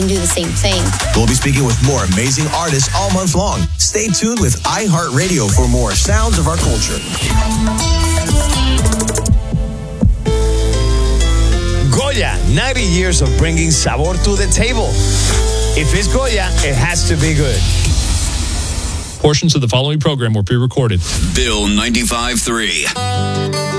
can do the same thing. We'll be speaking with more amazing artists all month long. Stay tuned with iHeartRadio for more sounds of our culture. Goya, 90 years of bringing sabor to the table. If it's Goya, it has to be good. Portions of the following program were pre-recorded. Bill 95.3.